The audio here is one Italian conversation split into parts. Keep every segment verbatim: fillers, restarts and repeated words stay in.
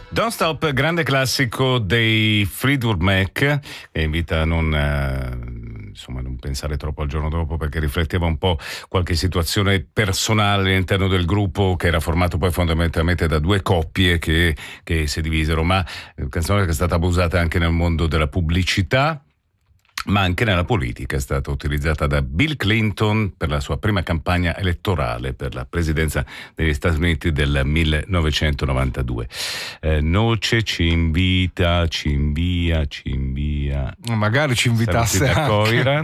Don't Stop, grande classico dei Fleetwood Mac, che invita a non, eh, insomma, non pensare troppo al giorno dopo, perché rifletteva un po' qualche situazione personale all'interno del gruppo, che era formato poi fondamentalmente da due coppie che, che si divisero, ma eh, canzone che è stata abusata anche nel mondo della pubblicità, ma anche nella politica. È stata utilizzata da Bill Clinton per la sua prima campagna elettorale per la presidenza degli Stati Uniti del millenovecentonovantadue. Eh, Noce ci invita, ci invia, ci invia. Magari ci invitasse anche, Coira.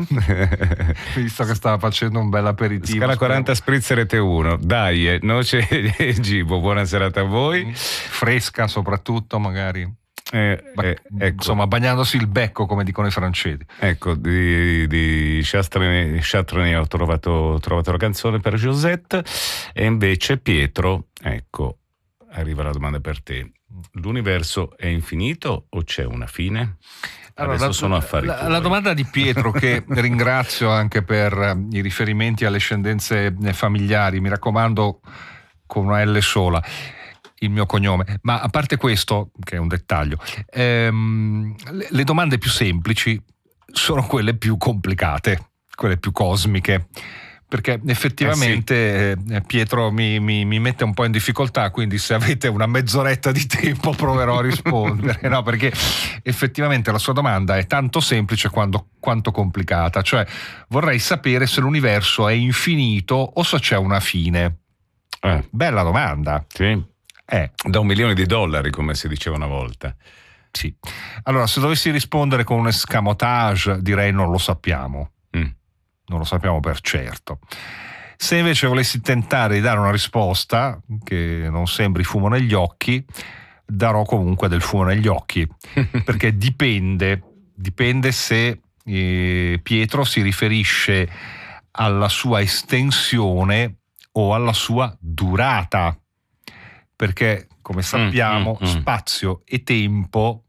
visto che stava facendo un bel aperitivo. Scala quaranta Spritz Rete uno. Dai, eh, Noce e Gibo, buona serata a voi. Fresca soprattutto, magari. Eh, eh, ecco. Insomma, bagnandosi il becco, come dicono i francesi. Ecco, di, di Chastrani, Chastrani ho trovato, trovato la canzone per Josette, e invece Pietro, ecco, arriva la domanda per te. L'universo è infinito o c'è una fine? Allora, Adesso la, sono affari la, tuoi. la domanda di Pietro, che ringrazio anche per i riferimenti alle scendenze familiari, mi raccomando, con una L sola, il mio cognome. Ma a parte questo, che è un dettaglio, ehm, le, le domande più semplici sono quelle più complicate, quelle più cosmiche, perché effettivamente eh sì. eh, Pietro mi, mi, mi mette un po' in difficoltà, quindi se avete una mezz'oretta di tempo proverò a rispondere, no? Perché effettivamente la sua domanda è tanto semplice quanto, quanto complicata, cioè vorrei sapere se l'universo è infinito o se c'è una fine. Eh. Bella domanda. Sì. Eh. Da un milione di dollari, come si diceva una volta. Sì. Allora, se dovessi rispondere con un escamotage, direi non lo sappiamo. Mm. Non lo sappiamo per certo. Se invece volessi tentare di dare una risposta che non sembri fumo negli occhi, darò comunque del fumo negli occhi, perché dipende, dipende se eh, Pietro si riferisce alla sua estensione o alla sua durata. Perché, come sappiamo, mm, mm, mm. spazio e tempo,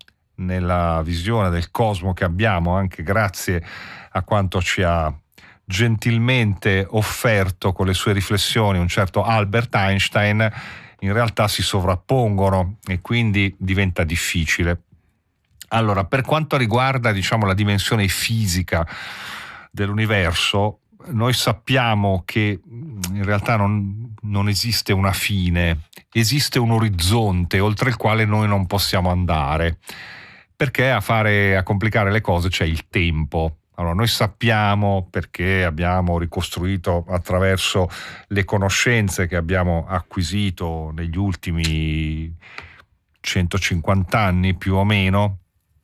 nella visione del cosmo che abbiamo, anche grazie a quanto ci ha gentilmente offerto con le sue riflessioni un certo Albert Einstein, in realtà si sovrappongono e quindi diventa difficile. Allora, per quanto riguarda, diciamo, la dimensione fisica dell'universo, noi sappiamo che in realtà non, non esiste una fine, esiste un orizzonte oltre il quale noi non possiamo andare, perché a fare, a complicare le cose c'è il tempo. Allora, noi sappiamo, perché abbiamo ricostruito attraverso le conoscenze che abbiamo acquisito negli ultimi centocinquanta anni più o meno,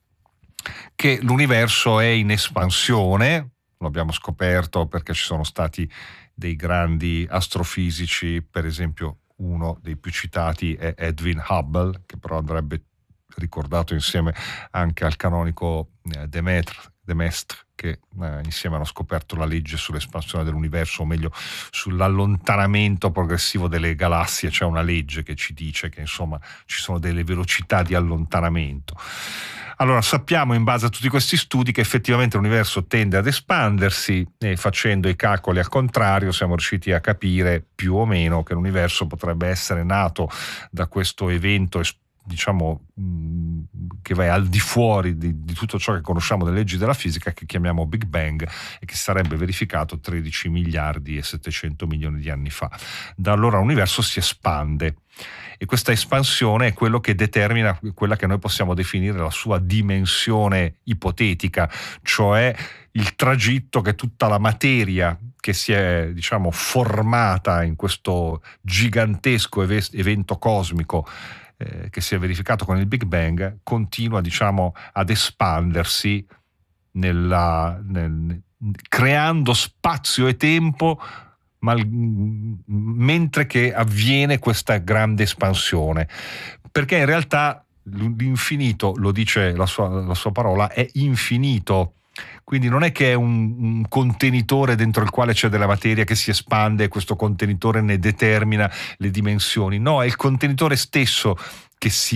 che l'universo è in espansione. Lo abbiamo scoperto perché ci sono stati dei grandi astrofisici, per esempio uno dei più citati è Edwin Hubble, che però andrebbe ricordato insieme anche al canonico Demetre, Demestre, che eh, insieme hanno scoperto la legge sull'espansione dell'universo, o meglio sull'allontanamento progressivo delle galassie. C'è una legge che ci dice che insomma ci sono delle velocità di allontanamento. Allora, sappiamo in base a tutti questi studi che effettivamente l'universo tende ad espandersi, e facendo i calcoli al contrario siamo riusciti a capire più o meno che l'universo potrebbe essere nato da questo evento, diciamo, che va al di fuori di, di tutto ciò che conosciamo delle leggi della fisica, che chiamiamo Big Bang, e che sarebbe verificato tredici miliardi e settecento milioni di anni fa. Da allora l'universo si espande, e questa espansione è quello che determina quella che noi possiamo definire la sua dimensione ipotetica, cioè il tragitto che tutta la materia che si è, diciamo, formata in questo gigantesco evento cosmico eh, che si è verificato con il Big Bang continua, diciamo, ad espandersi nella, nel, creando spazio e tempo, ma mentre che avviene questa grande espansione, perché in realtà l'infinito, lo dice la sua, la sua parola, è infinito, quindi non è che è un, un contenitore dentro il quale c'è della materia che si espande e questo contenitore ne determina le dimensioni, no, è il contenitore stesso che si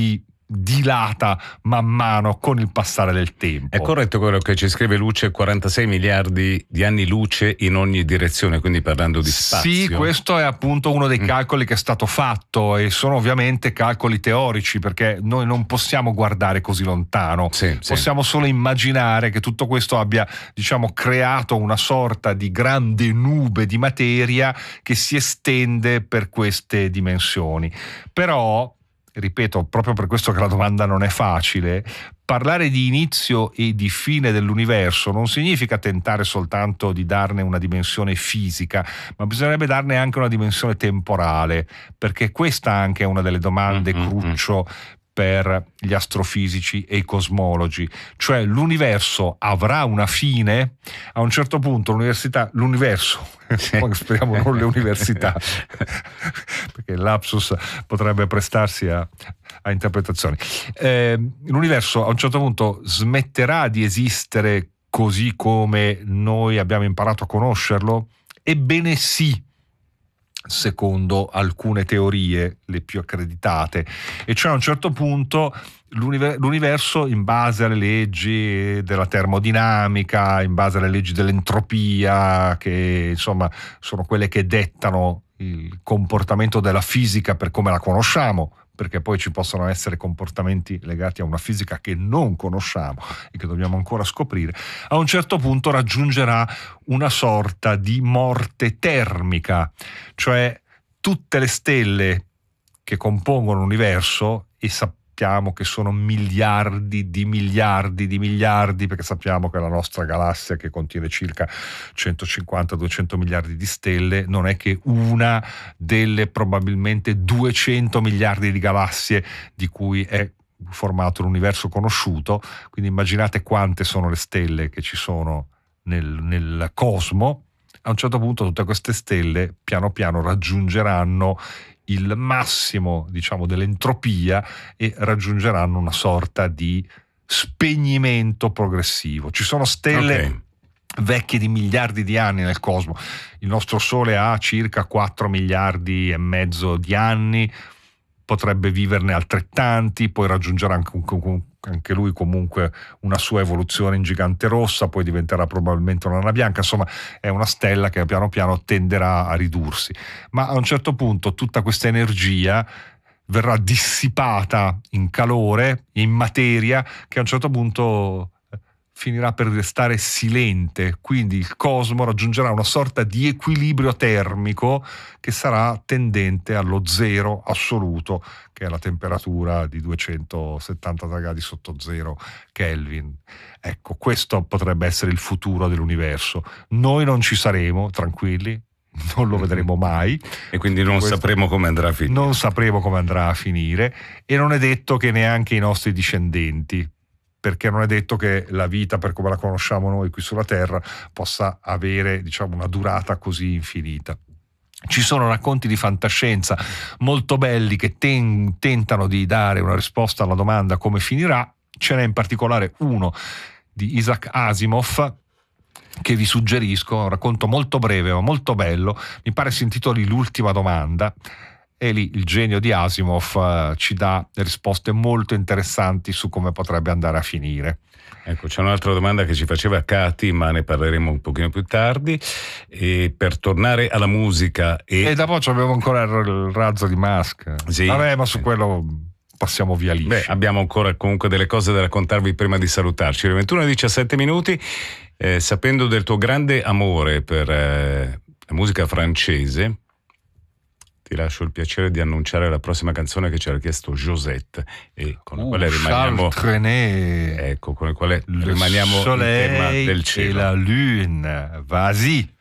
dilata man mano con il passare del tempo. È corretto quello che ci scrive Luce, quarantasei miliardi di anni luce in ogni direzione, quindi parlando di spazio. Sì, questo è appunto uno dei calcoli che è stato fatto, e sono ovviamente calcoli teorici, perché noi non possiamo guardare così lontano, sì, possiamo sì. solo immaginare che tutto questo abbia, diciamo, creato una sorta di grande nube di materia che si estende per queste dimensioni. Però, ripeto, proprio per questo che la domanda non è facile, parlare di inizio e di fine dell'universo non significa tentare soltanto di darne una dimensione fisica, ma bisognerebbe darne anche una dimensione temporale, perché questa anche è una delle domande mm-hmm. cruccio per gli astrofisici e i cosmologi, cioè l'universo avrà una fine? A un certo punto l'università, l'universo, poi speriamo non le università, perché il lapsus potrebbe prestarsi a, a interpretazioni, eh, l'universo a un certo punto smetterà di esistere così come noi abbiamo imparato a conoscerlo? Ebbene sì, secondo alcune teorie, le più accreditate, e cioè a un certo punto l'universo, in base alle leggi della termodinamica, in base alle leggi dell'entropia, che insomma sono quelle che dettano il comportamento della fisica per come la conosciamo, perché poi ci possono essere comportamenti legati a una fisica che non conosciamo e che dobbiamo ancora scoprire, a un certo punto raggiungerà una sorta di morte termica, cioè tutte le stelle che compongono l'universo, e sappiamo che sono miliardi di miliardi di miliardi, perché sappiamo che la nostra galassia, che contiene circa centocinquanta duecento miliardi di stelle, non è che una delle probabilmente duecento miliardi di galassie di cui è formato l'universo conosciuto. Quindi immaginate quante sono le stelle che ci sono nel, nel cosmo. A un certo punto tutte queste stelle piano piano raggiungeranno il massimo, diciamo, dell'entropia e raggiungeranno una sorta di spegnimento progressivo. Ci sono stelle okay. vecchie di miliardi di anni nel cosmo. Il nostro Sole ha circa quattro miliardi e mezzo di anni, potrebbe viverne altrettanti, poi raggiungerà anche, anche lui comunque una sua evoluzione in gigante rossa, poi diventerà probabilmente una nana bianca. Insomma, è una stella che piano piano tenderà a ridursi, ma a un certo punto tutta questa energia verrà dissipata in calore, in materia, che a un certo punto finirà per restare silente, quindi il cosmo raggiungerà una sorta di equilibrio termico che sarà tendente allo zero assoluto, che è la temperatura di duecentosettantatré gradi sotto zero Kelvin. Ecco, questo potrebbe essere il futuro dell'universo. Noi non ci saremo, tranquilli, non lo vedremo mai, e quindi non questo, sapremo come andrà a finire. Non sapremo come andrà a finire, e non è detto che neanche i nostri discendenti, perché non è detto che la vita, per come la conosciamo noi qui sulla Terra, possa avere, diciamo, una durata così infinita. Ci sono racconti di fantascienza molto belli che ten- tentano di dare una risposta alla domanda come finirà. Ce n'è in particolare uno di Isaac Asimov che vi suggerisco, un racconto molto breve ma molto bello, mi pare si intitoli L'ultima domanda. E lì il genio di Asimov uh, ci dà risposte molto interessanti su come potrebbe andare a finire. Ecco, c'è un'altra domanda che ci faceva Cati, ma ne parleremo un pochino più tardi. E per tornare alla musica e, e dopo abbiamo ancora il razzo di Musk. Sì. Vabbè, ma su quello passiamo via lisci. Beh, abbiamo ancora comunque delle cose da raccontarvi prima di salutarci. Le ventuno e diciassette minuti, eh, sapendo del tuo grande amore per eh, la musica francese, ti lascio il piacere di annunciare la prossima canzone che ci ha chiesto Josette, e con la uh, quale rimaniamo, Trenet, ecco, con la quale le rimaniamo in tema del cielo. E la lune, vas-y.